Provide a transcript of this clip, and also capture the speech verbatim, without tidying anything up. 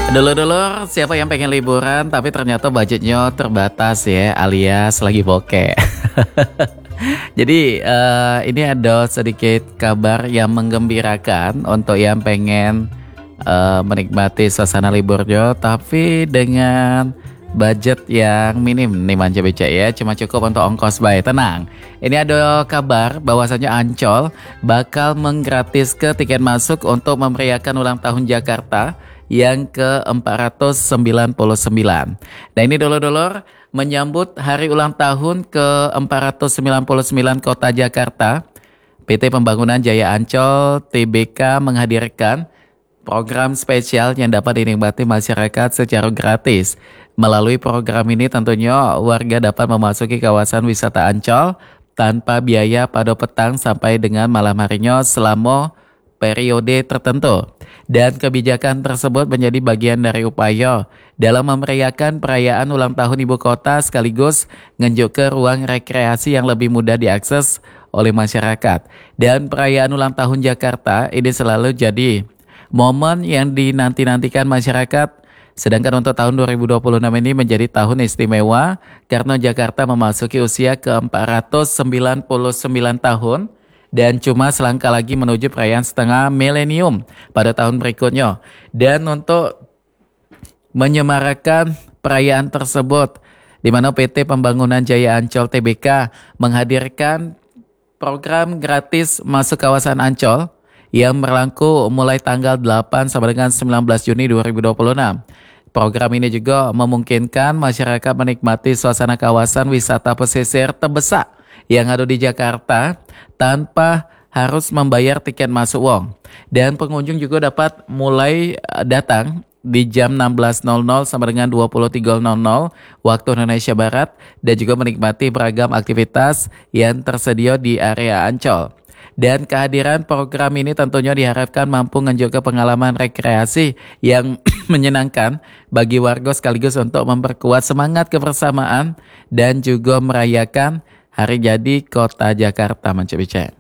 Dulur-dulur, siapa yang pengen liburan tapi ternyata budgetnya terbatas ya, alias lagi bokeh. Jadi eh, ini ada sedikit kabar yang menggembirakan untuk yang pengen eh, menikmati suasana liburnya, tapi dengan budget yang minim nih manja beca ya, cuma cukup untuk ongkos baik. Tenang, ini ada kabar bahwasanya Ancol bakal menggratiskan tiket masuk untuk memeriahkan ulang tahun Jakarta yang ke empat ratus sembilan puluh sembilan. Nah ini dulur-dulur menyambut hari ulang tahun ke empat ratus sembilan puluh sembilan Kota Jakarta, P T Pembangunan Jaya Ancol T B K menghadirkan program spesial yang dapat dinikmati masyarakat secara gratis. Melalui program ini tentunya warga dapat memasuki kawasan wisata Ancol tanpa biaya pada petang sampai dengan malam harinya selama periode tertentu. Dan kebijakan tersebut menjadi bagian dari upaya dalam memeriahkan perayaan ulang tahun ibu kota sekaligus ngenjuk ke ruang rekreasi yang lebih mudah diakses oleh masyarakat. Dan perayaan ulang tahun Jakarta ini selalu jadi momen yang dinanti-nantikan masyarakat. Sedangkan untuk tahun dua ribu dua puluh enam ini menjadi tahun istimewa karena Jakarta memasuki usia ke empat ratus sembilan puluh sembilan tahun. Dan cuma selangkah lagi menuju perayaan setengah milenium pada tahun berikutnya. Dan untuk menyemarakan perayaan tersebut, di mana P T Pembangunan Jaya Ancol T B K menghadirkan program gratis masuk kawasan Ancol yang berlaku mulai tanggal delapan sampai dengan sembilan belas Juni dua ribu dua puluh enam. Program ini juga memungkinkan masyarakat menikmati suasana kawasan wisata pesisir terbesar yang ada di Jakarta tanpa harus membayar tiket masuk uang. Dan pengunjung juga dapat mulai datang di jam enam belas sampai dengan dua puluh tiga waktu Indonesia Barat dan juga menikmati beragam aktivitas yang tersedia di area Ancol. Dan kehadiran program ini tentunya diharapkan mampu menjaga pengalaman rekreasi yang menyenangkan bagi warga sekaligus untuk memperkuat semangat kebersamaan dan juga merayakan Hari Jadi Kota Jakarta, Manca Bica.